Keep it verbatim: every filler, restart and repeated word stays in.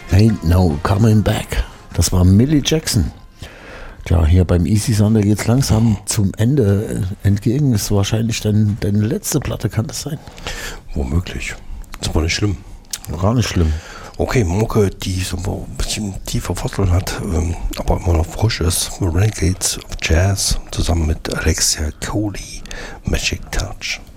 Ain't No Coming Back. Das war Millie Jackson. Tja, hier beim Easy Sunday geht's langsam zum Ende entgegen. Ist wahrscheinlich deine, deine letzte Platte, kann das sein? Womöglich. Das war nicht schlimm. Gar nicht schlimm. Okay, Mucke, die so ein bisschen tiefer Wurzeln hat, ähm, aber immer noch frisch ist. Renegades of Jazz zusammen mit Alexia Coley, Magic Touch.